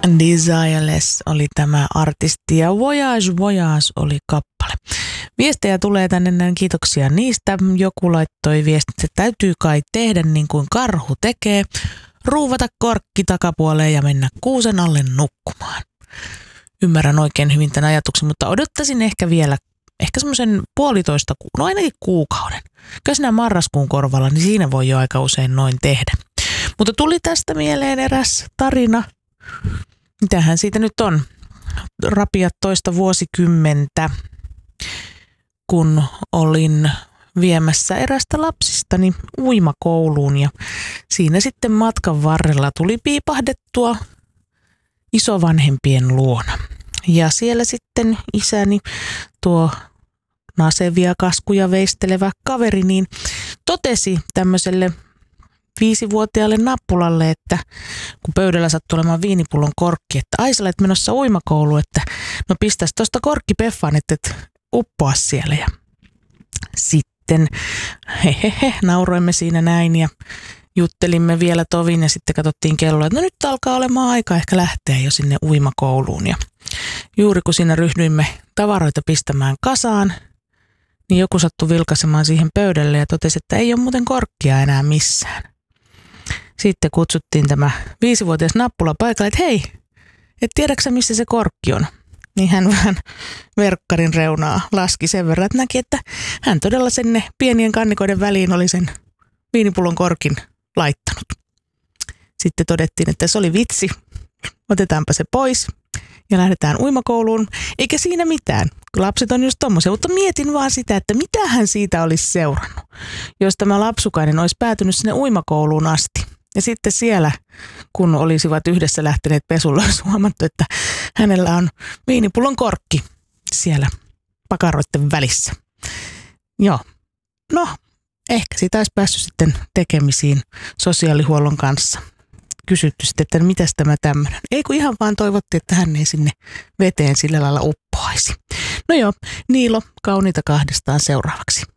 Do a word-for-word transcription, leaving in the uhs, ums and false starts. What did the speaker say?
Desireless oli tämä artisti ja Voyage Voyage oli kappale. Viestejä tulee tänne, näin kiitoksia niistä. Joku laittoi viestit, että täytyy kai tehdä niin kuin karhu tekee, ruuvata korkki takapuoleen ja mennä kuusen alle nukkumaan. Ymmärrän oikein hyvin tämän ajatuksen, mutta odottaisin ehkä vielä, ehkä semmoisen puolitoista, no ainakin kuukauden. Kyllä siinä marraskuun korvalla, niin siinä voi jo aika usein noin tehdä. Mutta tuli tästä mieleen eräs tarina. Mitähän siitä nyt on? Rapiat toista vuosikymmentä, kun olin viemässä erästä lapsistani uimakouluun ja siinä sitten matkan varrella tuli piipahdettua isovanhempien luona. Ja siellä sitten isäni, tuo nasevia kaskuja veistelevä kaveri, niin totesi tämmöiselle viisivuotiaalle nappulalle, että kun pöydällä sattui olemaan viinipullon korkki, että ai sä olet menossa uimakouluun, että no pistäisi tuosta korkki peffaan, että et uppoa siellä. Ja sitten hehehe, nauroimme siinä näin ja juttelimme vielä tovin ja sitten katsottiin kelloa, että no nyt alkaa olemaan aika ehkä lähteä jo sinne uimakouluun. Ja juuri kun siinä ryhdyimme tavaroita pistämään kasaan, niin joku sattui vilkaisemaan siihen pöydälle ja totesi, että ei ole muuten korkkia enää missään. Sitten kutsuttiin tämä viisivuotias nappula paikalle, että hei, et tiedäksä missä se korkki on? Niin hän vähän verkkarin reunaa laski sen verran, että näki, että hän todella sen pienien kannikoiden väliin oli sen viinipullon korkin laittanut. Sitten todettiin, että se oli vitsi, otetaanpa se pois ja lähdetään uimakouluun. Eikä siinä mitään, lapset on just tommosia, mutta mietin vaan sitä, että mitä hän siitä olisi seurannut, jos tämä lapsukainen olisi päätynyt sinne uimakouluun asti. Ja sitten siellä, kun olisivat yhdessä lähteneet pesulle, olisi huomattu, että hänellä on viinipullon korkki siellä pakaroiden välissä. Joo, no ehkä siitä olisi päässyt sitten tekemisiin sosiaalihuollon kanssa. Kysytty sitten, että mitäs tämä tämmöinen. Ei kun ihan vaan toivottiin, että hän ei sinne veteen sillä lailla uppoaisi. No joo, Niilo, kauniita kahdestaan seuraavaksi.